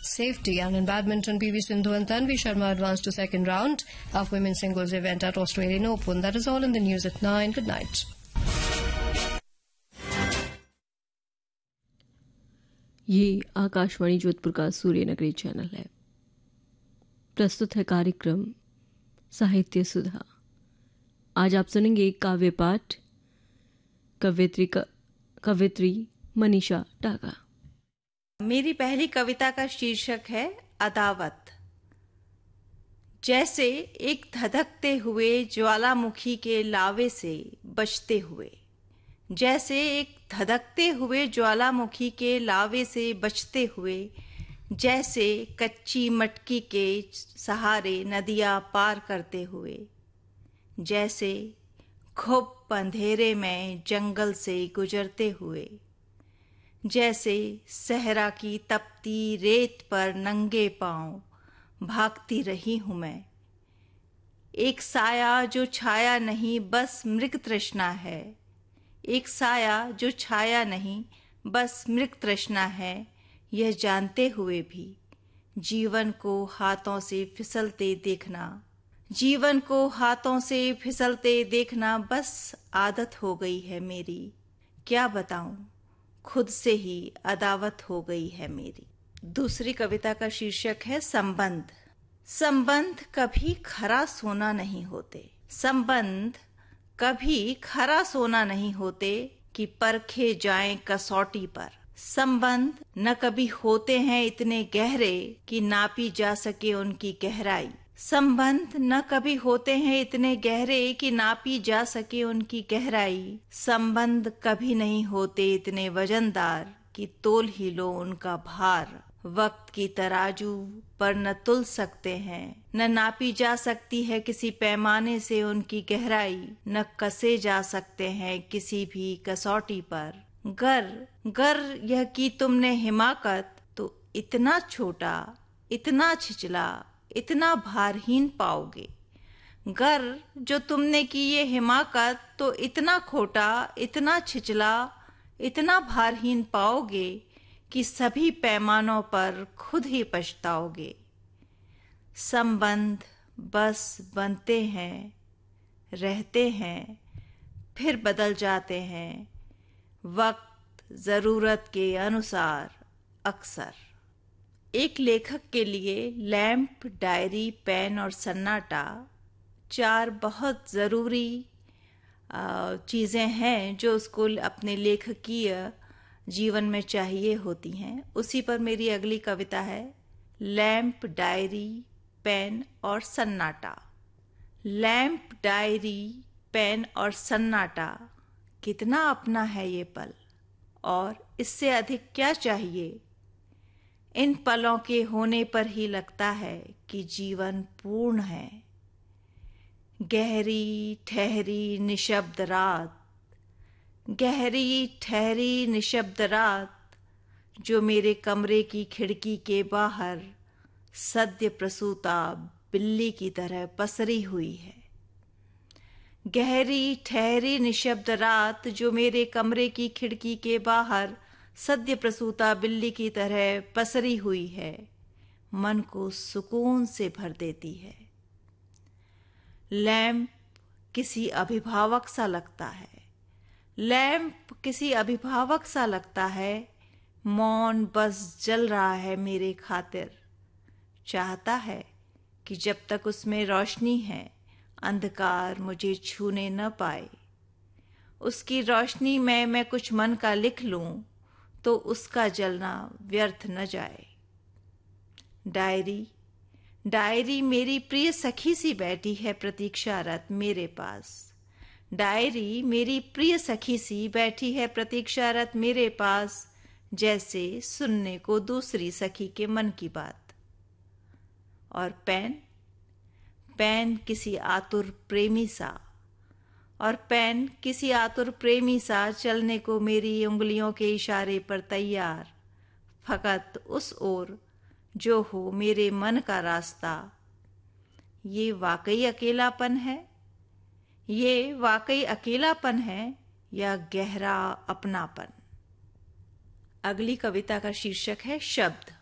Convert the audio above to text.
safety. And in badminton, PV Sindhu and Tanvi Sharma advanced to second round of women's singles event at Australian Open. That is all in the news at 9. Good night. ये आकाशवाणी जोधपुर का Suryanagari channel है। प्रस्तुत है कार्यक्रम साहित्य सुधा। आज आप सुनेंगे एक काव्य पाठ, कवित्री मनीषा डागा। मेरी पहली कविता का शीर्षक है अदावत। जैसे एक धधकते हुए ज्वालामुखी के लावे से बचते हुए, जैसे एक धधकते हुए ज्वालामुखी के लावे से बचते हुए, जैसे कच्ची मटकी के सहारे नदियाँ पार करते हुए, जैसे घुप अंधेरे में जंगल से गुजरते हुए, जैसे सहरा की तपती रेत पर नंगे पांव भागती रही हूँ मैं। एक साया जो छाया नहीं बस मृग तृष्णा है, एक साया जो छाया नहीं बस मृग तृष्णा है, यह जानते हुए भी जीवन को हाथों से फिसलते देखना, जीवन को हाथों से फिसलते देखना बस आदत हो गई है मेरी। क्या बताऊं, खुद से ही अदावत हो गई है मेरी। दूसरी कविता का शीर्षक है संबंध। संबंध कभी खरा सोना नहीं होते, संबंध कभी खरा सोना नहीं होते कि परखे जाएं कसौटी पर। संबंध न कभी होते हैं इतने गहरे कि नापी जा सके उनकी गहराई। संबंध न कभी होते हैं इतने गहरे कि नापी जा सके उनकी गहराई। संबंध कभी नहीं होते इतने वजनदार कि तोल ही लो उनका भार। वक्त की तराजू पर न तुल सकते हैं, न नापी जा सकती है किसी पैमाने से उनकी गहराई, न कसे जा सकते हैं किसी भी कसौटी पर। गर यह की तुमने हिमाकत तो इतना छोटा, इतना छिचला, इतना भारहीन पाओगे। गर जो तुमने की ये हिमाकत तो इतना खोटा, इतना छिचला, इतना भारहीन पाओगे कि सभी पैमानों पर खुद ही पछताओगे। संबंध बस बनते हैं, रहते हैं, फिर बदल जाते हैं, वक्त जरूरत के अनुसार अक्सर। एक लेखक के लिए लैंप, डायरी, पेन और सन्नाटा 4 बहुत ज़रूरी चीज़ें हैं जो उसको अपने लेखकीय जीवन में चाहिए होती हैं। उसी पर मेरी अगली कविता है, लैंप, डायरी, पेन और सन्नाटा। लैंप, डायरी, पेन और सन्नाटा, कितना अपना है ये पल, और इससे अधिक क्या चाहिए। इन पलों के होने पर ही लगता है कि जीवन पूर्ण है। गहरी ठहरी निशब्द रात, गहरी ठहरी निशब्द रात जो मेरे कमरे की खिड़की के बाहर सद्य प्रसूता बिल्ली की तरह पसरी हुई है। गहरी ठहरी निशब्द रात जो मेरे कमरे की खिड़की के बाहर सद्य प्रसूता बिल्ली की तरह पसरी हुई है, मन को सुकून से भर देती है। लैंप किसी अभिभावक सा लगता है, लैंप किसी अभिभावक सा लगता है, मौन बस जल रहा है मेरे खातिर। चाहता है कि जब तक उसमें रोशनी है अंधकार मुझे छूने न पाए। उसकी रोशनी में मैं कुछ मन का लिख लूं तो उसका जलना व्यर्थ न जाए। डायरी, डायरी मेरी प्रिय सखी सी बैठी है प्रतीक्षारत मेरे पास। डायरी मेरी प्रिय सखी सी बैठी है प्रतीक्षारत मेरे पास, जैसे सुनने को दूसरी सखी के मन की बात। और पेन, पेन किसी आतुर प्रेमी सा, और पेन किसी आतुर प्रेमी सा चलने को मेरी उंगलियों के इशारे पर तैयार, फकत उस ओर जो हो मेरे मन का रास्ता। ये वाकई अकेलापन है, ये वाकई अकेलापन है या गहरा अपनापन। अगली कविता का शीर्षक है शब्द।